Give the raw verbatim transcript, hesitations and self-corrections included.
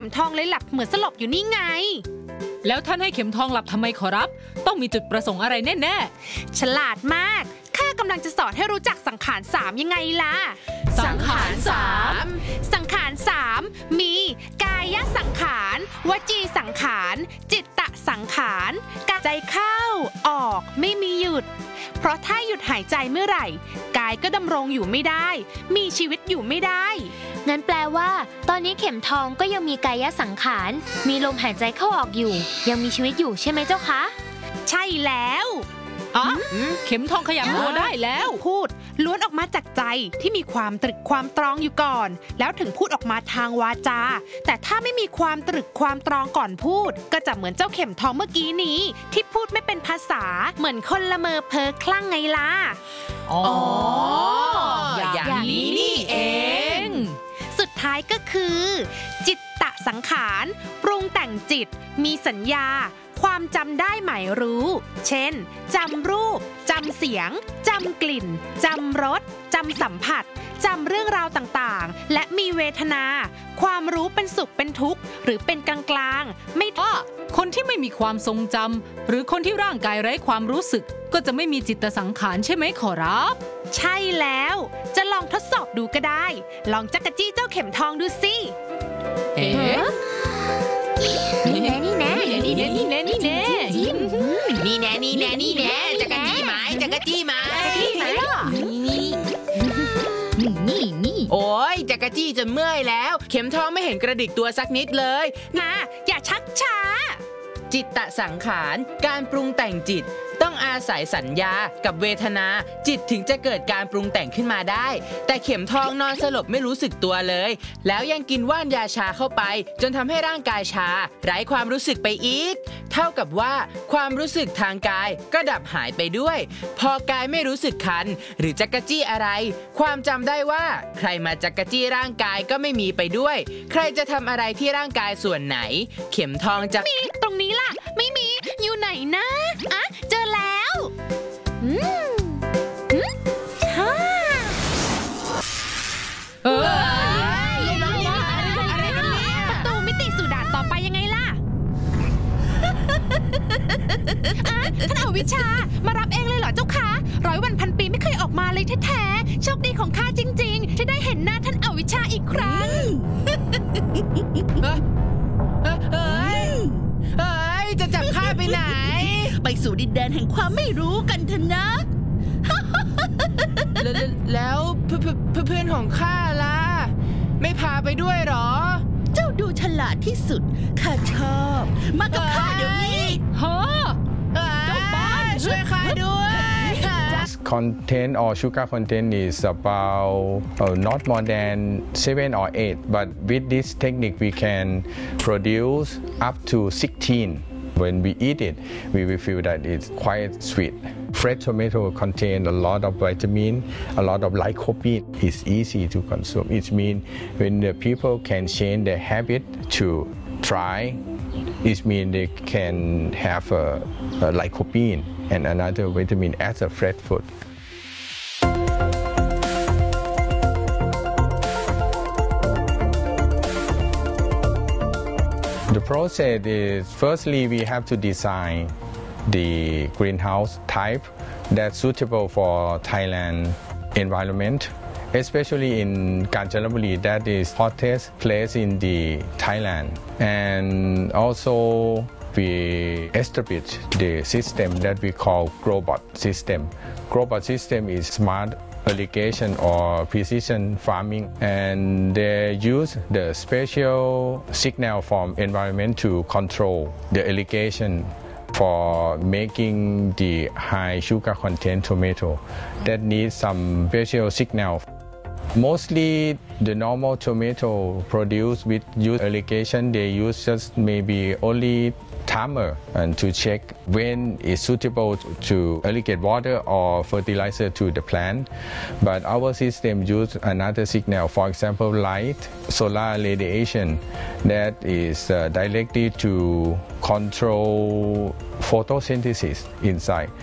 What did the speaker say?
เข็มทองเลยหลับเหมือนสลบอยู่นี่ไงแล้วท่านให้เข็มทองหลับทำไมขอรับต้องมีจุดประสงค์อะไรแน่ๆฉลาดมากข้ากำลังจะสอนให้รู้จักสังขารสามยังไงล่ะสังขารสามสังขารสามมีกายสังขารวจีสังขารจิตตสังขารใจเข้าออกไม่มีหยุดเพราะถ้าหยุดหายใจเมื่อไหร่กายก็ดำรงอยู่ไม่ได้มีชีวิตอยู่ไม่ได้งั้นแปลว่าตอนนี้เข็มทองก็ยังมีกายสังขารมีลมหายใจเข้าออกอยู่ยังมีชีวิตอยู่ใช่ไหมเจ้าคะใช่แล้วอ๋อเข็มทองขยับตัวได้แล้วพูดล้วนออกมาจากใจที่มีความตรึกความตรองอยู่ก่อนแล้วถึงพูดออกมาทางวาจาแต่ถ้าไม่มีความตรึกความตรองก่อนพูดก็จะเหมือนเจ้าเข็มทองเมื่อกี้นี้ที่พูดไม่เป็นภาษาเหมือนคนละเมอเพ้อคลั่งไงล่ะอ๋ออย่างนี้นี่เองสุดท้ายก็คือจิตตสังขารปรุงแต่งจิตมีสัญญาความจำได้หมายรู้เช่นจำรูปจำเสียงจำกลิ่นจำรสจำสัมผัสจำเรื่องราวต่างๆและมีเวทนาความรู้เป็นสุขเป็นทุกข์หรือเป็นกลางๆไม่อ้อคนที่ไม่มีความทรงจำหรือคนที่ร่างกายไร้ความรู้สึกก็จะไม่มีจิตสังขารใช่ไหมขอรับใช่แล้วจะลองทดสอบดูก็ได้ลองจักรจี้เจ้าเข็มทองดูสิเอ๊ะนี่แน่นี่แน่นี่แน่นี่แน่นี่แน่นี่แน่นี่แน่นี่แน่จักรจี้ไหมจักรจี้ไหมนี่นี่โอ้ยจักรจี้จนเมื่อยแล้วเข็มทองไม่เห็นกระดิกตัวสักนิดเลยนะอย่าชักช้าจิตตสังขารการปรุงแต่งจิตต้องอาศัยสัญญากับเวทนาจิตถึงจะเกิดการปรุงแต่งขึ้นมาได้แต่เข็มทองนอนสลบไม่รู้สึกตัวเลยแล้วยังกินว่านยาชาเข้าไปจนทำให้ร่างกายชาไร้ความรู้สึกไปอีกเท่ากับว่าความรู้สึกทางกายก็ดับหายไปด้วยพอกายไม่รู้สึกคันหรือจักรจี้อะไรความจำได้ว่าใครมาจักรจี้ร่างกายก็ไม่มีไปด้วยใครจะทำอะไรที่ร่างกายส่วนไหนเข็มทองจะมีตรงนี้ล่ะไม่มีอยู่ไหนนะอ่ะเจอแล้วอืมอืมฮ่าเออประตูมิติสู่ด่านต่อไปยังไงล่ะอ่ะท่านอวิชชามารับเองเลยเหรอเจ้าคะร้อยวันพันปีไม่เคยออกมาเลยแท้ๆโชคดีของข้าจริงๆที่ได้เห็นหน้าท่านอวิชชาอีกครั้งจะจับข้าไปไหนไปสู่ดินแดนแห่งความไม่รู้กันเถอะนะแล้วเพื่อนของข้าล่ะไม่พาไปด้วยหรอเจ้าดูฉลาดที่สุดข้าชอบมากับข้าเดี๋ยวนี้ฮะเจ้าบ้านช่วยข้าด้วย Content or sugar content is about uh, not more than seven or eight, but with this technique we can produce up to sixteen. When we eat it, we will feel that it's quite sweet. Fresh tomato contain a lot of vitamin, a lot of lycopene. It's easy to consume. It means when the people can change their habit to try, it means they can have a, a lycopene and another vitamin as a fresh food. The process is firstly we have to design the greenhouse type that's suitable for Thailand environment, especially in Kanchanaburi, that is hottest place in the Thailand. And also we establish the system that we call GrowBot system. GrowBot system is smart irrigation or precision farming, and they use the special signal from environment to control the irrigation for making the high sugar content tomato that needs some special signal. Mostly the normal tomato produced with use irrigation, they use just maybe only timer and to check when it's suitable to irrigate water or fertilizer to the plant. But our system use another signal, for example light, solar radiation, that is uh, directly to control photosynthesis inside.